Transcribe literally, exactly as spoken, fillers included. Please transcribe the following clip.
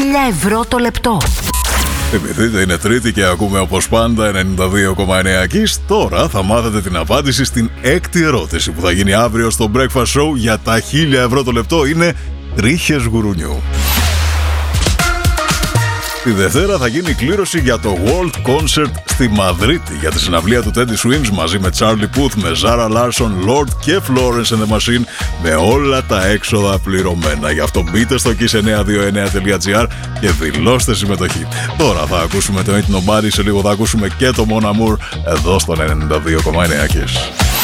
χίλια ευρώ το λεπτό. Θυμηθείτε, είναι Τρίτη και ακούμε όπως πάντα ενενήντα δύο κόμμα εννέα Kiss. Τώρα θα μάθετε την απάντηση στην έκτη ερώτηση που θα γίνει αύριο στο Breakfast Show για τα χίλια ευρώ το λεπτό. Είναι τρίχες γουρουνιού. Τη Δευτέρα θα γίνει κλήρωση για το World Concert στη Μαδρίτη για τη συναυλία του Teddy Swims μαζί με Charlie Puth, με Zara Larsson, Lord και Florence and the Machine, με όλα τα έξοδα πληρωμένα. Γι' αυτό μπείτε στο kiss εννιακόσια είκοσι εννέα τελεία τζι άρ και δηλώστε συμμετοχή. Τώρα θα ακούσουμε το Ain't Nobody, σε λίγο θα ακούσουμε και το Mon Amour εδώ στον ενενήντα δύο κόμμα εννέα Kiss.